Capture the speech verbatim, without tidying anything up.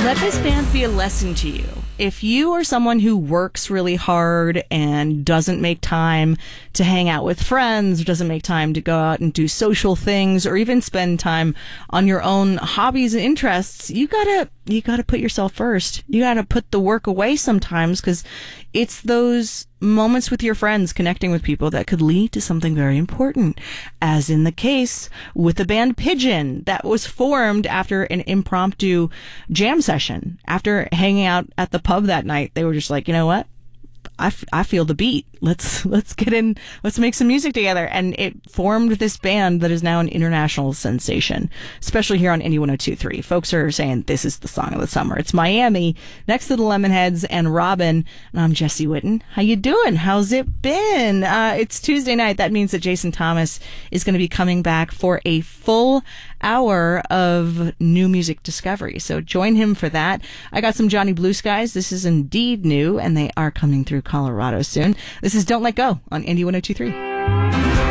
Let this band be a lesson to you. If you are someone who works really hard and doesn't make time to hang out with friends, or doesn't make time to go out and do social things, or even spend time on your own hobbies and interests, you gotta, you gotta put yourself first. You gotta put the work away sometimes, because it's those moments with your friends, connecting with people, that could lead to something very important, as in the case with the band Pigeon, that was formed after an impromptu jam session. After hanging out at the pub that night, they were just like, you know what? I, f- I feel the beat. Let's let's get in. Let's make some music together. And it formed this band that is now an international sensation, especially here on Indie one oh two point three. Folks are saying this is the song of the summer. It's Miami, next to the Lemonheads and Robin. And I'm Jesse Witten. How you doing? How's it been? Uh, it's Tuesday night. That means that Jason Thomas is going to be coming back for a full hour of new music discovery. So join him for that. I got some Johnny Blue Skies. This is indeed new, and they are coming through Colorado soon. This is Don't Let Go on Indie one oh two point three.